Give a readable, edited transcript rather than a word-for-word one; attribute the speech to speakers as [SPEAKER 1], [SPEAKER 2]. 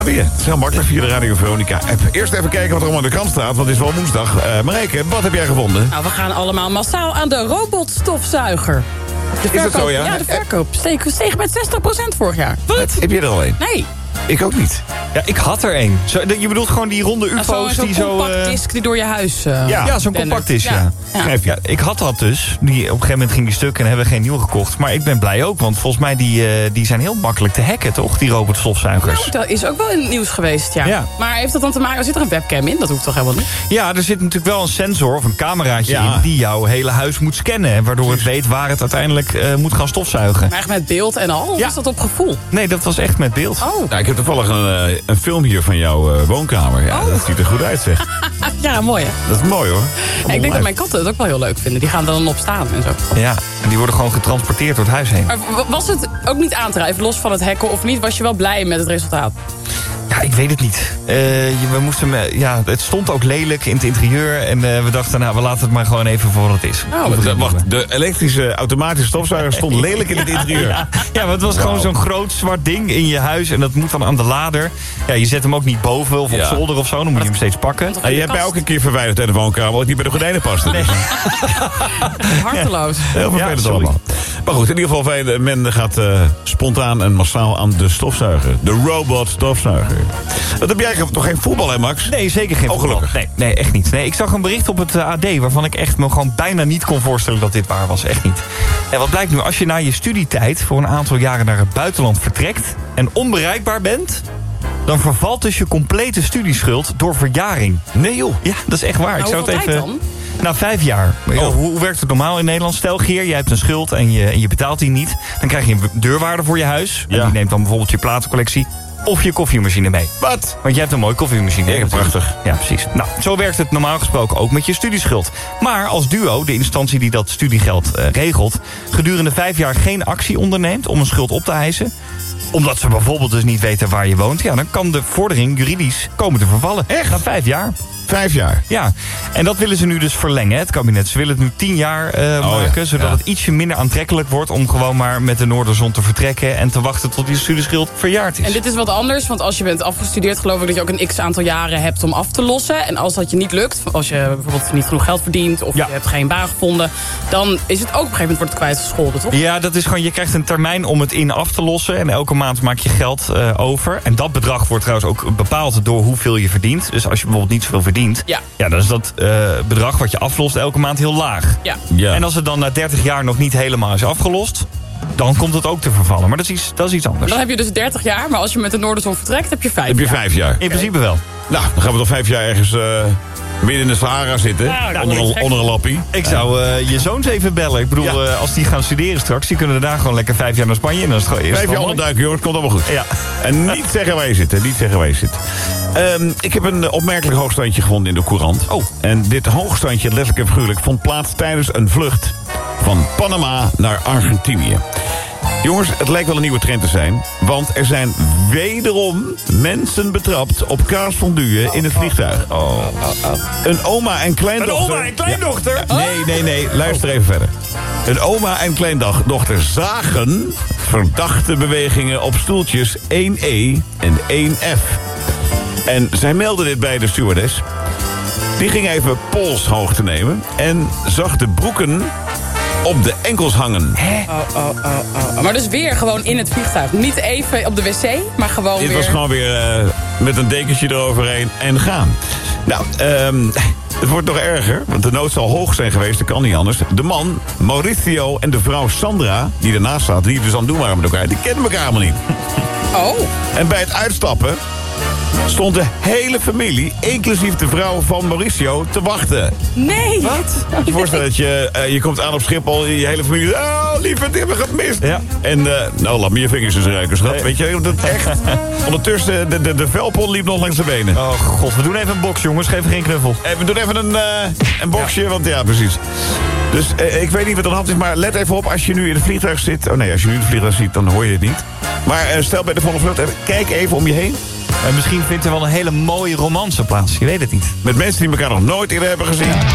[SPEAKER 1] Weer. Het is heel makkelijk via de Radio Veronica app. Eerst even kijken wat er allemaal aan de krant staat, want het is wel woensdag. Marijke, wat heb jij gevonden?
[SPEAKER 2] Nou, we gaan allemaal massaal aan de robotstofzuiger. De verkoop,
[SPEAKER 1] Is dat zo, ja?
[SPEAKER 2] Ja, de verkoop steeg met 60% vorig jaar.
[SPEAKER 1] Wat? Heb je er al een?
[SPEAKER 2] Nee.
[SPEAKER 1] Ik ook niet.
[SPEAKER 3] Ja, ik had er een. Je bedoelt gewoon die ronde ufo's
[SPEAKER 2] Zo'n
[SPEAKER 3] die zo...
[SPEAKER 2] compact disc die door je huis...
[SPEAKER 3] Ja, zo'n compact is, ja. Ja, ik had dat dus. Op een gegeven moment ging die stuk en hebben we geen nieuw gekocht. Maar ik ben blij ook, want volgens mij die zijn heel makkelijk te hacken, toch? Die robotstofzuigers.
[SPEAKER 2] Nou, dat is ook wel in het nieuws geweest,
[SPEAKER 3] Ja.
[SPEAKER 2] Maar heeft dat dan te maken... Zit er een webcam in? Dat hoeft toch helemaal niet?
[SPEAKER 3] Ja, er zit natuurlijk wel een sensor of een cameraatje in... die jouw hele huis moet scannen. En waardoor het weet waar het uiteindelijk moet gaan stofzuigen.
[SPEAKER 2] Maar echt met beeld en al? Of is dat op gevoel?
[SPEAKER 3] Nee, dat was echt met beeld.
[SPEAKER 2] Oh.
[SPEAKER 1] Nou, ik heb toevallig een film hier van jouw woonkamer. Ja, dat ziet er goed uit, zeg.
[SPEAKER 2] Ja, mooi, hè?
[SPEAKER 1] Dat is mooi, hoor.
[SPEAKER 2] Ja, ik denk dat mijn katten het ook wel heel leuk vinden. Die gaan er dan op staan en zo.
[SPEAKER 3] Ja, en die worden gewoon getransporteerd door het huis heen.
[SPEAKER 2] Maar was het ook niet aan te drijven, los van het hacken of niet? Was je wel blij met het resultaat?
[SPEAKER 3] Ja, ik weet het niet. Het stond ook lelijk in het interieur. En we dachten, nou, we laten het maar gewoon even voor wat het is.
[SPEAKER 1] Wacht, de elektrische automatische stofzuiger stond lelijk in het interieur.
[SPEAKER 3] Ja, maar het was gewoon zo'n groot zwart ding in je huis. En dat moet dan aan de lader. Ja, je zet hem ook niet boven of op zolder of zo. Dan moet je hem steeds pakken.
[SPEAKER 1] En je hebt mij ook een keer verwijderd uit de woonkamer... want die bij de gordijnen paste.
[SPEAKER 3] Nee.
[SPEAKER 2] Harteloos.
[SPEAKER 1] Heel vervelend allemaal. Maar goed, in ieder geval, men gaat spontaan en massaal aan de stofzuiger. De robot-stofzuiger. Dat heb jij toch geen voetbal, hè, Max?
[SPEAKER 3] Nee, zeker geen voetbal.
[SPEAKER 1] Gelukkig.
[SPEAKER 3] Nee, echt niet. Nee, ik zag een bericht op het AD... waarvan ik echt me gewoon bijna niet kon voorstellen dat dit waar was. Echt niet. En wat blijkt nu? Als je na je studietijd voor een aantal jaren naar het buitenland vertrekt... en onbereikbaar bent... dan vervalt dus je complete studieschuld door verjaring.
[SPEAKER 1] Nee, joh.
[SPEAKER 3] Ja, dat is echt waar.
[SPEAKER 2] Nou, hoeveel tijd dan?
[SPEAKER 3] Nou, 5 jaar.
[SPEAKER 1] Oh.
[SPEAKER 3] Hoe werkt het normaal in Nederland? Stel, Geer, jij hebt een schuld en je betaalt die niet. Dan krijg je een deurwaarde voor je huis. En die neemt dan bijvoorbeeld je platencollectie... of je koffiemachine mee.
[SPEAKER 1] Wat?
[SPEAKER 3] Want jij hebt een mooie koffiemachine.
[SPEAKER 1] Ja, prachtig.
[SPEAKER 3] Ja, precies. Nou, zo werkt het normaal gesproken ook met je studieschuld. Maar als Duo, de instantie die dat studiegeld regelt... gedurende 5 jaar geen actie onderneemt om een schuld op te eisen... omdat ze bijvoorbeeld dus niet weten waar je woont... ja, dan kan de vordering juridisch komen te vervallen.
[SPEAKER 1] Echt?
[SPEAKER 3] Na 5 jaar.
[SPEAKER 1] 5 jaar?
[SPEAKER 3] Ja, en dat willen ze nu dus verlengen, het kabinet. Ze willen het nu 10 jaar maken, zodat het ietsje minder aantrekkelijk wordt... om gewoon maar met de Noorderzon te vertrekken... en te wachten tot die studieschuld verjaard is.
[SPEAKER 2] En dit is wat anders, want als je bent afgestudeerd... geloof ik dat je ook een x-aantal jaren hebt om af te lossen. En als dat je niet lukt, als je bijvoorbeeld niet genoeg geld verdient... of je hebt geen baan gevonden, dan is het ook op een gegeven moment wordt het kwijtgescholden, toch?
[SPEAKER 3] Ja, dat is gewoon, je krijgt een termijn om het in af te lossen... en elke maand maak je geld over. En dat bedrag wordt trouwens ook bepaald door hoeveel je verdient. Dus als je bijvoorbeeld niet zoveel verdient... Ja, dan is dat bedrag wat je aflost elke maand heel laag.
[SPEAKER 1] Ja.
[SPEAKER 3] En als het dan na 30 jaar nog niet helemaal is afgelost... dan komt het ook te vervallen. Maar dat is iets anders.
[SPEAKER 2] Dan heb je dus 30 jaar, maar als je met de Noorderzon vertrekt... heb je 5 jaar.
[SPEAKER 1] Heb je 5 jaar?
[SPEAKER 3] In principe wel.
[SPEAKER 1] Nou, dan gaan we toch 5 jaar ergens midden in de Sahara zitten.
[SPEAKER 2] Ja,
[SPEAKER 1] onder een lappie.
[SPEAKER 3] Ik zou je zoons even bellen. Ik bedoel, als die gaan studeren straks... die kunnen daarna gewoon lekker 5 jaar naar Spanje. En dan is het
[SPEAKER 1] 5 jaar onderduiken, jongens. Komt allemaal goed.
[SPEAKER 3] Ja.
[SPEAKER 1] En niet zeggen waar je zit. Niet zeggen waar je zit. Ik heb een opmerkelijk hoogstandje gevonden in de Courant.
[SPEAKER 3] Oh.
[SPEAKER 1] En dit hoogstandje, letterlijk en figuurlijk... vond plaats tijdens een vlucht van Panama naar Argentinië. Jongens, het lijkt wel een nieuwe trend te zijn. Want er zijn wederom mensen betrapt op kaasfondue in het vliegtuig. Een oma en kleindochter...
[SPEAKER 3] Een oma en kleindochter?
[SPEAKER 1] Ja. Nee. Luister even verder. Een oma en kleindochter zagen verdachte bewegingen op stoeltjes 1E en 1F. En zij meldde dit bij de stewardess. Die ging even polshoogte nemen en zag de broeken op de enkels hangen.
[SPEAKER 2] Maar dus weer gewoon in het vliegtuig. Niet even op de wc, maar gewoon
[SPEAKER 1] Dit
[SPEAKER 2] weer...
[SPEAKER 1] was gewoon weer met een dekentje eroverheen en gaan. Nou, het wordt nog erger, want de nood zal hoog zijn geweest, dat kan niet anders. De man, Mauricio, en de vrouw Sandra, die ernaast zaten, die het dus aan het doen waren met elkaar, die kennen elkaar helemaal niet.
[SPEAKER 2] Oh.
[SPEAKER 1] En bij het uitstappen stond de hele familie, inclusief de vrouw van Mauricio, te wachten.
[SPEAKER 2] Nee.
[SPEAKER 1] Wat? Je voorstelt dat je komt aan op Schiphol, je hele familie... Oh, lieverd, die hebben we gemist.
[SPEAKER 3] Ja.
[SPEAKER 1] En, nou, laat me je vingers eens ruiken, schat. Nee. Weet je, dat echt... Ondertussen, de velpon liep nog langs de benen.
[SPEAKER 3] Oh god, we doen even een box, jongens. Geef geen knuffel.
[SPEAKER 1] We doen even een boxje, want ja, precies. Dus ik weet niet wat er aan de hand is, maar let even op als je nu in het vliegtuig zit. Oh nee, als je nu in het vliegtuig zit, dan hoor je het niet. Maar stel bij de volgende vlucht, kijk even om je heen.
[SPEAKER 3] En misschien vindt er wel een hele mooie romance plaats. Je weet het niet.
[SPEAKER 1] Met mensen die elkaar nog nooit eerder hebben gezien.